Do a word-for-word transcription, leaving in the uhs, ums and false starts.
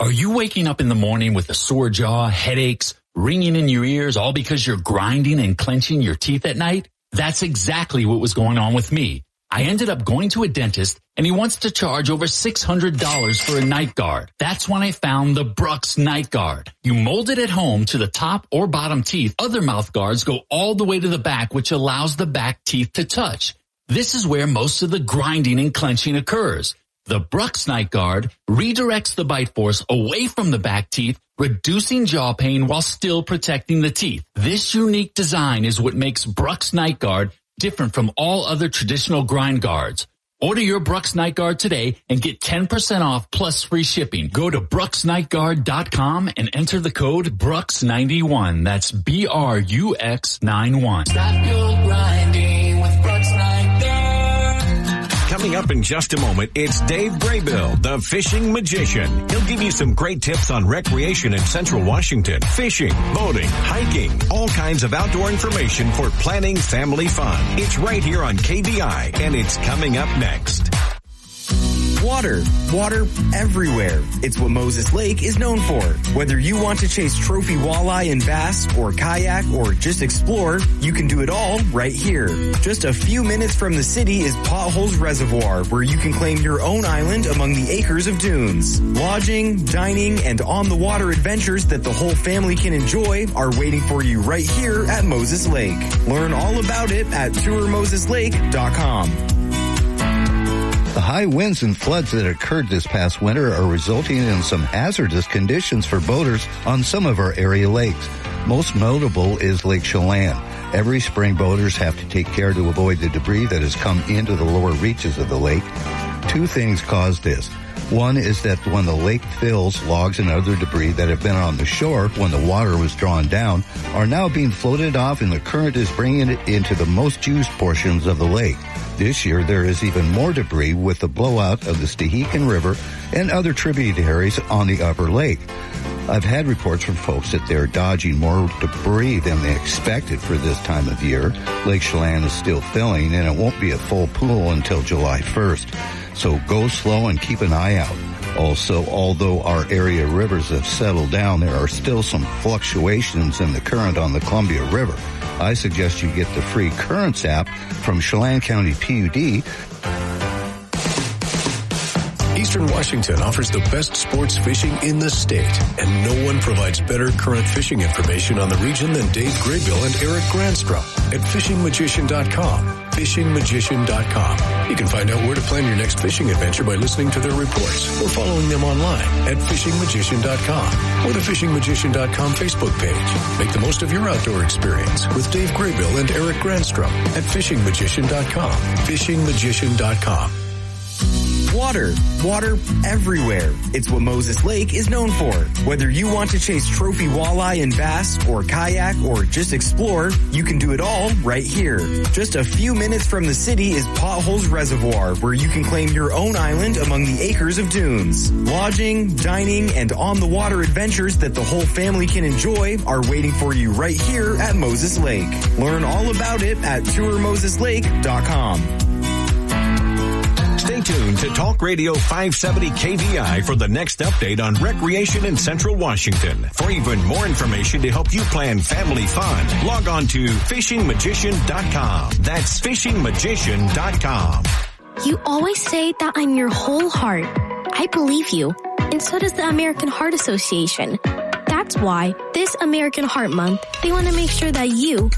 Are you waking up in the morning with a sore jaw, headaches, ringing in your ears, all because you're grinding and clenching your teeth at night? That's exactly what was going on with me. I ended up going to a dentist, and he wants to charge over six hundred dollars for a night guard. That's when I found the Brux Night Guard. You mold it at home to the top or bottom teeth. Other mouth guards go all the way to the back, which allows the back teeth to touch. This is where most of the grinding and clenching occurs. The Brux Night Guard redirects the bite force away from the back teeth, reducing jaw pain while still protecting the teeth. This unique design is what makes Brux Night Guard different from all other traditional grind guards. Order your Brux Night Guard today and get ten percent off plus free shipping. Go to brux night guard dot com and enter the code brux ninety-one. That's B R U X ninety-one. Stop your grinding with Brux Night Guard. Coming up in just a moment, it's Dave Graybill, the fishing magician. He'll give you some great tips on recreation in Central Washington, fishing, boating, hiking, all kinds of outdoor information for planning family fun. It's right here on K B I, and it's coming up next. Water. Water everywhere. It's what Moses Lake is known for. Whether you want to chase trophy walleye and bass, or kayak, or just explore, you can do it all right here. Just a few minutes from the city is Potholes Reservoir, where you can claim your own island among the acres of dunes. Lodging, dining, and on-the-water adventures that the whole family can enjoy are waiting for you right here at Moses Lake. Learn all about it at tour moses lake dot com. The high winds and floods that occurred this past winter are resulting in some hazardous conditions for boaters on some of our area lakes. Most notable is Lake Chelan. Every spring, boaters have to take care to avoid the debris that has come into the lower reaches of the lake. Two things cause this. One is that when the lake fills, logs and other debris that have been on the shore when the water was drawn down are now being floated off, and the current is bringing it into the most used portions of the lake. This year, there is even more debris with the blowout of the Stehekin River and other tributaries on the upper lake. I've had reports from folks that they're dodging more debris than they expected for this time of year. Lake Chelan is still filling, and it won't be a full pool until July first. So go slow and keep an eye out. Also, although our area rivers have settled down, there are still some fluctuations in the current on the Columbia River. I suggest you get the free Currents app from Chelan County P U D. Eastern Washington offers the best sports fishing in the state, and no one provides better current fishing information on the region than Dave Graybill and Eric Grandstrom at fishing magician dot com. fishing magician dot com. You can find out where to plan your next fishing adventure by listening to their reports or following them online at fishing magician dot com or the fishing magician dot com Facebook page. Make the most of your outdoor experience with Dave Graybill and Eric Grandstrom at fishing magician dot com. fishing magician dot com. Water. Water everywhere. It's what Moses Lake is known for. Whether you want to chase trophy walleye and bass, or kayak, or just explore, you can do it all right here. Just a few minutes from the city is Potholes Reservoir, where you can claim your own island among the acres of dunes. Lodging, dining, and on-the-water adventures that the whole family can enjoy are waiting for you right here at Moses Lake. Learn all about it at tour moses lake dot com. Stay tuned to Talk Radio five seventy K V I for the next update on recreation in Central Washington. For even more information to help you plan family fun, log on to fishing magician dot com. That's fishing magician dot com. You always say that I'm your whole heart. I believe you, and so does the American Heart Association. That's why this American Heart Month, they want to make sure that you